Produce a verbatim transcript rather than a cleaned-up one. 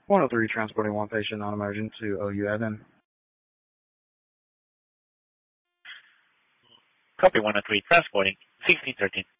one oh three, transporting one patient non-emergent to O U Evan. Copy one oh three, transporting sixteen thirteen.